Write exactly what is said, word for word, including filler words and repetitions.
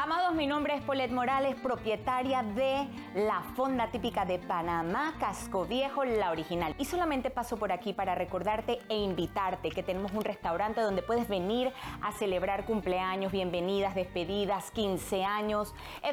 Amados, mi nombre es Paulette Morales, propietaria de la fonda típica de Panamá, Casco Viejo, la original. Y solamente paso por aquí para recordarte e invitarte que tenemos un restaurante donde puedes venir a celebrar cumpleaños, bienvenidas, despedidas, quince años,